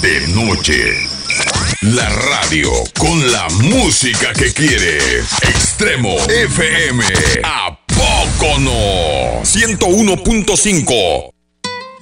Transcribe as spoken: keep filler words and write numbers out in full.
de noche. La radio con la música que quiere. Extremo F M. ¿A poco no? ciento uno punto cinco.